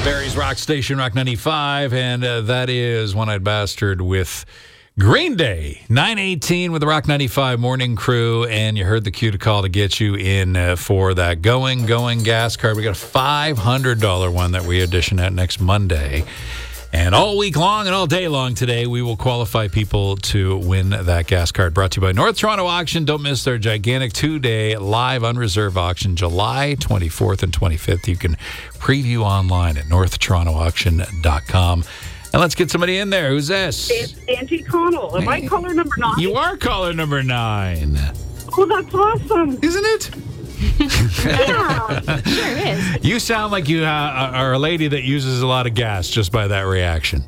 Barry's Rock Station, Rock 95, and that is One-Eyed Bastard with Green Day. 9:18 with the Rock 95 morning crew, and you heard the cue to call to get you in for that Going gas card. We got a $500 one that we audition at next Monday. And all week long and all day long today, we will qualify people to win that gas card. Brought to you by North Toronto Auction. Don't miss their gigantic 2-day live unreserved auction, July 24th and 25th. You can preview online at northtorontoauction.com. And let's get somebody in there. Who's this? It's Angie Connell. Am I caller number 9? You are caller number 9. Oh, that's awesome. Isn't it? Yeah. Sure is. You sound like you are a lady that uses a lot of gas just by that reaction.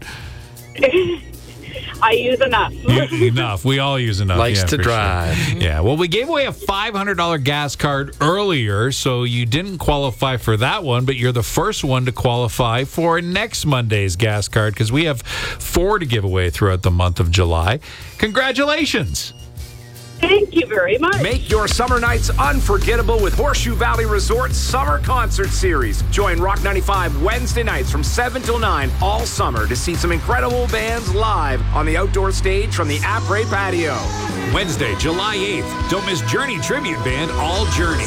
I use enough. Enough. We all use enough. Likes yeah, to for drive. Sure. Yeah. Well, we gave away a $500 gas card earlier, so you didn't qualify for that one, but you're the first one to qualify for next Monday's gas card because we have 4 to give away throughout the month of July. Congratulations. Thank you very much. Make your summer nights unforgettable with Horseshoe Valley Resort's Summer Concert Series. Join Rock 95 Wednesday nights from 7 till 9 all summer to see some incredible bands live on the outdoor stage from the Après patio. Wednesday, July 8th. Don't miss Journey Tribute Band, All Journey.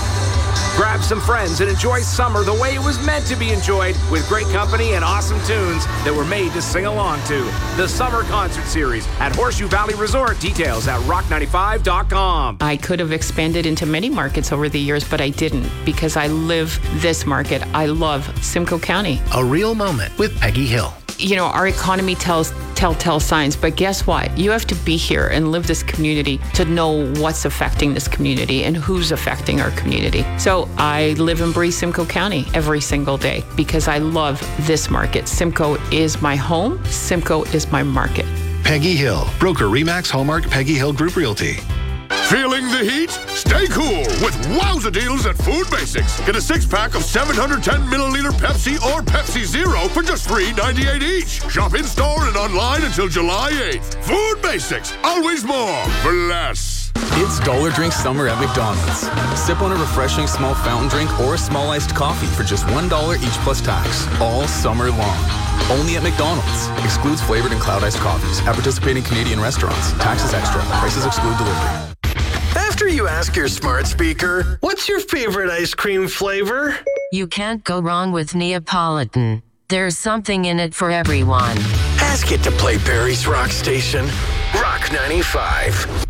Grab some friends and enjoy summer the way it was meant to be enjoyed with great company and awesome tunes that were made to sing along to. The Summer Concert Series at Horseshoe Valley Resort. Details at rock95.com. I could have expanded into many markets over the years, but I didn't because I live this market. I love Simcoe County. A real moment with Peggy Hill. You know, our economy tells telltale signs, but guess what? You have to be here and live this community to know what's affecting this community and who's affecting our community. So I live and breathe Simcoe County every single day because I love this market. Simcoe is my home. Simcoe is my market. Peggy Hill, broker Remax Hallmark Peggy Hill Group Realty. Feeling the heat? Stay cool with wowza deals at Food Basics. Get a 6-pack of 710-milliliter Pepsi or Pepsi Zero for just $3.98 each. Shop in-store and online until July 8th. Food Basics, always more for less. It's Dollar Drink Summer at McDonald's. Sip on a refreshing small fountain drink or a small iced coffee for just $1 each plus tax, all summer long. Only at McDonald's. Excludes flavored and cloud iced coffees at participating Canadian restaurants. Taxes extra. Prices exclude delivery. After you ask your smart speaker, what's your favorite ice cream flavor? You can't go wrong with Neapolitan. There's something in it for everyone. Ask it to play Barry's Rock Station, Rock 95.